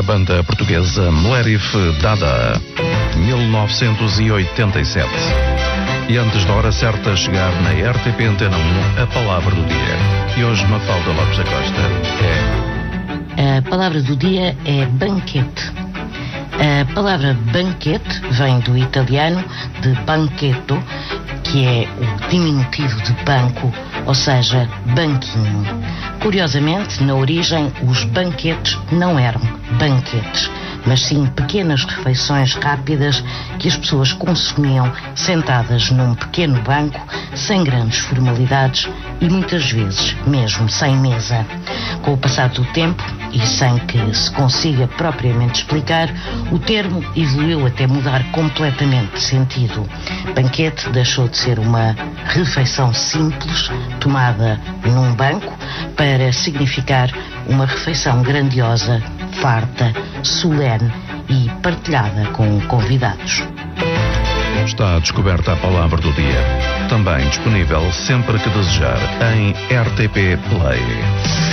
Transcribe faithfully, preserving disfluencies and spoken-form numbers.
banda portuguesa Melerif Dada, mil novecentos e oitenta e sete. E antes da hora certa chegar na R T P Antena um, a palavra do dia. E hoje, Mafalda Lopes da Costa é... A palavra do dia é banquete. A palavra banquete vem do italiano de banchetto, que é o diminutivo de banco, ou seja, banquinho. Curiosamente, na origem, os banquetes não eram banquetes, mas sim pequenas refeições rápidas que as pessoas consumiam sentadas num pequeno banco, sem grandes formalidades e muitas vezes mesmo sem mesa. Com o passar do tempo, e sem que se consiga propriamente explicar, o termo evoluiu até mudar completamente de sentido. Banquete deixou de ser uma refeição simples, tomada num banco, para significar uma refeição grandiosa, farta, solene e partilhada com convidados. Está descoberta a palavra do dia. Também disponível sempre que desejar em R T P Play.